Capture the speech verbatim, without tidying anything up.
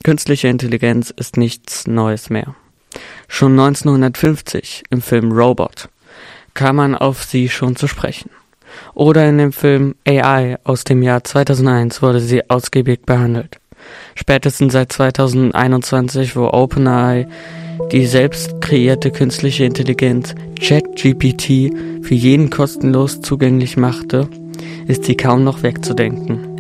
Künstliche Intelligenz ist nichts Neues mehr. Schon neunzehnhundertfünfzig im Film Robot kam man auf sie schon zu sprechen. Oder in dem Film A I aus dem Jahr zweitausendeins wurde sie ausgiebig behandelt. Spätestens seit zweitausendeinundzwanzig, wo OpenAI die selbst kreierte künstliche Intelligenz ChatGPT für jeden kostenlos zugänglich machte, ist sie kaum noch wegzudenken.